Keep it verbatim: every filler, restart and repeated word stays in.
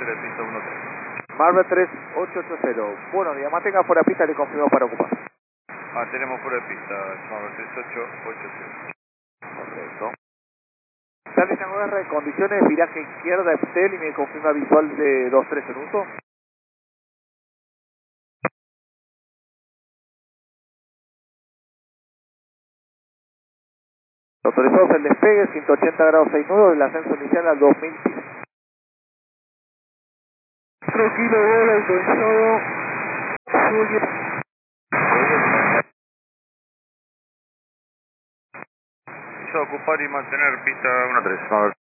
de pista uno tres. Marvel tres ocho ocho cero. Buenos días, mantenga fuera de pista, le confirmo para ocupar. Mantenemos fuera de pista, Marvel tres ocho ocho cero. Correcto. Charlie Tango R, condiciones, viraje izquierda, Eptel y me confirma visual de dos tres en uso. Autorizados el despegue, ciento ochenta grados seis nudos, el ascenso inicial al dos mil pies. cuatro kilo bola autorizado, Juliet. Hizo ocupar y mantener pista uno tres, Marvel.